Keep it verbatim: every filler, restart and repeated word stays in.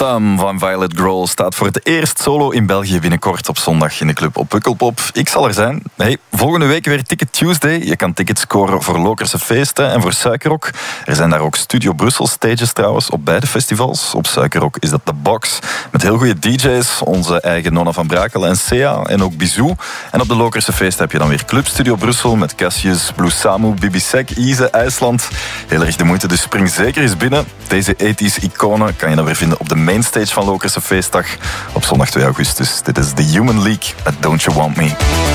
Autumn van Violet Grohl staat voor het eerst solo in België binnenkort op zondag in de club op Pukkelpop. Ik zal er zijn. Hey, volgende week weer Ticket Tuesday. Je kan tickets scoren voor Lokerse feesten en voor Suikerrock. Er zijn daar ook Studio Brussel stages trouwens op beide festivals. Op Suikerrock is dat de Box met heel goede D J's. Onze eigen Nonna van Brakel en Sea en ook Bizou. En op de Lokerse feest heb je dan weer Club Studio Brussel met Cassius, Blue Samu, Bibi Sek, Ize, IJsland. Heel erg de moeite, dus spring zeker eens binnen. Deze tachtiger iconen kan je dan weer vinden op de mainstage van Lokerse Feestdag op zondag twee augustus. Dit is The Human League met Don't You Want Me.